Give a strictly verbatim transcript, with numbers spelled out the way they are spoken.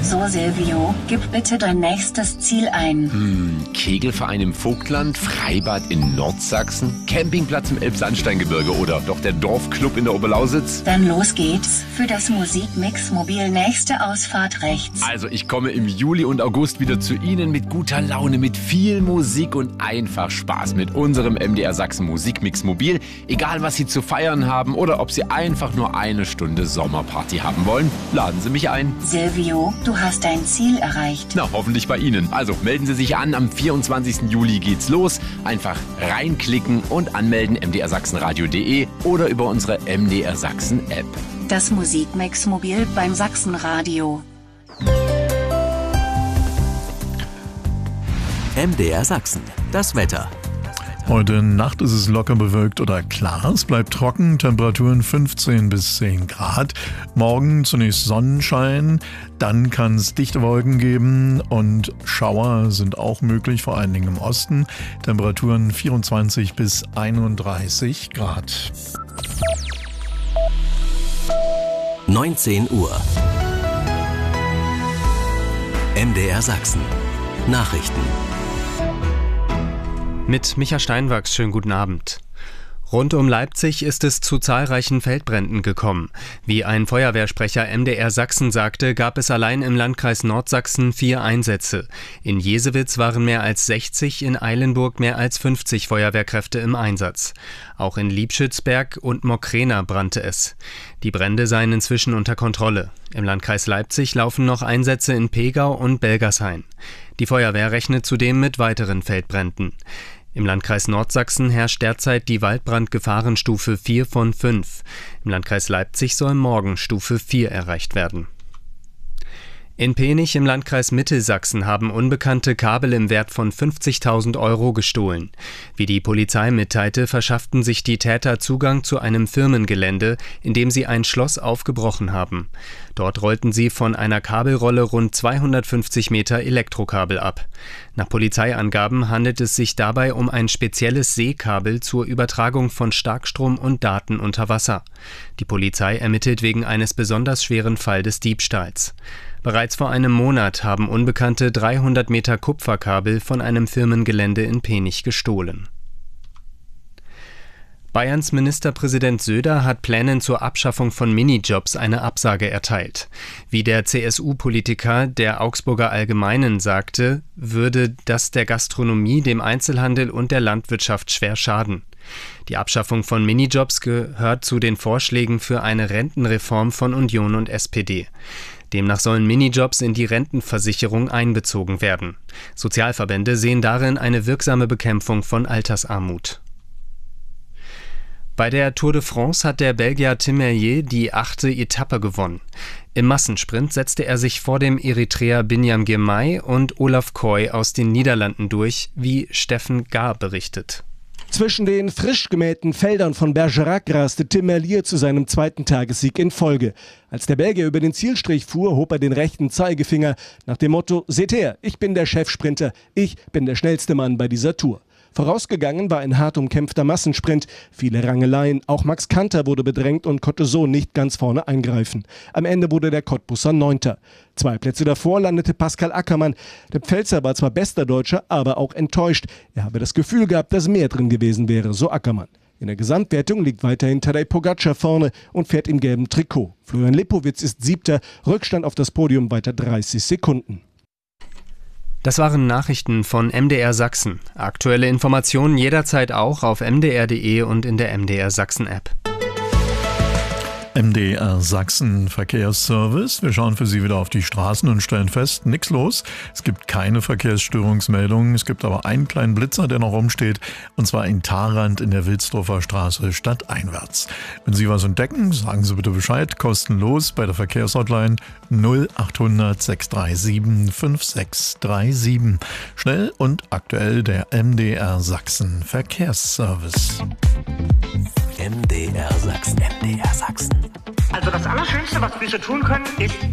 So, Silvio, gib bitte dein nächstes Ziel ein. Hm, Kegelverein im Vogtland, Freibad in Nordsachsen, Campingplatz im Elbsandsteingebirge oder doch der Dorfclub in der Oberlausitz? Dann los geht's. Für das Musikmix Mobil nächste Ausfahrt rechts. Also ich komme im Juli und August wieder zu Ihnen mit guter Laune, mit viel Musik und einfach Spaß mit unserem M D R Sachsen Musikmix Mobil. Egal was Sie zu feiern haben oder ob Sie einfach nur eine Stunde Sommerparty haben wollen, laden Sie mich ein. Silvio, du hast dein Ziel erreicht. Na, hoffentlich bei Ihnen. Also melden Sie sich an, am vierundzwanzigsten Juli geht's los. Einfach reinklicken und anmelden m d r sachsenradio punkt de oder über unsere M D R Sachsen App. Das Musikmix Mobil beim Sachsenradio. M D R Sachsen, das Wetter. Heute Nacht ist es locker bewölkt oder klar. Es bleibt trocken, Temperaturen fünfzehn bis zehn Grad. Morgen zunächst Sonnenschein, dann kann es dichte Wolken geben und Schauer sind auch möglich, vor allen Dingen im Osten. Temperaturen vierundzwanzig bis einunddreißig Grad. neunzehn Uhr. M D R Sachsen. Nachrichten. Mit Micha Steinwachs, schönen guten Abend. Rund um Leipzig ist es zu zahlreichen Feldbränden gekommen. Wie ein Feuerwehrsprecher M D R Sachsen sagte, gab es allein im Landkreis Nordsachsen vier Einsätze. In Jesewitz waren mehr als sechzig, in Eilenburg mehr als fünfzig Feuerwehrkräfte im Einsatz. Auch in Liebschützberg und Mockrena brannte es. Die Brände seien inzwischen unter Kontrolle. Im Landkreis Leipzig laufen noch Einsätze in Pegau und Belgershain. Die Feuerwehr rechnet zudem mit weiteren Feldbränden. Im Landkreis Nordsachsen herrscht derzeit die Waldbrandgefahrenstufe vier von fünf. Im Landkreis Leipzig soll morgen Stufe vier erreicht werden. In Penich im Landkreis Mittelsachsen haben Unbekannte Kabel im Wert von fünfzigtausend Euro gestohlen. Wie die Polizei mitteilte, verschafften sich die Täter Zugang zu einem Firmengelände, in dem sie ein Schloss aufgebrochen haben. Dort rollten sie von einer Kabelrolle rund zweihundertfünfzig Meter Elektrokabel ab. Nach Polizeiangaben handelt es sich dabei um ein spezielles Seekabel zur Übertragung von Starkstrom und Daten unter Wasser. Die Polizei ermittelt wegen eines besonders schweren Falls des Diebstahls. Bereits vor einem Monat haben Unbekannte dreihundert Meter Kupferkabel von einem Firmengelände in Penich gestohlen. Bayerns Ministerpräsident Söder hat Plänen zur Abschaffung von Minijobs eine Absage erteilt. Wie der C S U-Politiker der Augsburger Allgemeinen sagte, würde das der Gastronomie, dem Einzelhandel und der Landwirtschaft schwer schaden. Die Abschaffung von Minijobs gehört zu den Vorschlägen für eine Rentenreform von Union und S P D. Demnach sollen Minijobs in die Rentenversicherung einbezogen werden. Sozialverbände sehen darin eine wirksame Bekämpfung von Altersarmut. Bei der Tour de France hat der Belgier Tim Merlier die achte Etappe gewonnen. Im Massensprint setzte er sich vor dem Eritreer Binyam Girmay und Olaf Koy aus den Niederlanden durch, wie Steffen Gahr berichtet. Zwischen den frisch gemähten Feldern von Bergerac raste Tim Merlier zu seinem zweiten Tagessieg in Folge. Als der Belgier über den Zielstrich fuhr, hob er den rechten Zeigefinger nach dem Motto: Seht her, ich bin der Chefsprinter, ich bin der schnellste Mann bei dieser Tour. Vorausgegangen war ein hart umkämpfter Massensprint, viele Rangeleien, auch Max Kanter wurde bedrängt und konnte so nicht ganz vorne eingreifen. Am Ende wurde der Cottbusser Neunter. Zwei Plätze davor landete Pascal Ackermann. Der Pfälzer war zwar bester Deutscher, aber auch enttäuscht. Er habe das Gefühl gehabt, dass mehr drin gewesen wäre, so Ackermann. In der Gesamtwertung liegt weiterhin Tadej Pogacar vorne und fährt im gelben Trikot. Florian Lipowitz ist Siebter, Rückstand auf das Podium weiter dreißig Sekunden. Das waren Nachrichten von M D R Sachsen. Aktuelle Informationen jederzeit auch auf m d r punkt de und in der M D R Sachsen App. M D R Sachsen Verkehrsservice. Wir schauen für Sie wieder auf die Straßen und stellen fest, nichts los. Es gibt keine Verkehrsstörungsmeldungen. Es gibt aber einen kleinen Blitzer, der noch rumsteht, und zwar in Tharandt in der Wilsdorfer Straße stadteinwärts. Wenn Sie was entdecken, sagen Sie bitte Bescheid, kostenlos bei der Verkehrshotline null achthundert sechs drei sieben fünf sechs drei sieben. Schnell und aktuell der M D R Sachsen Verkehrsservice. M D R Sachsen. M D R Sachsen. Also das Allerschönste, was wir so tun können, ist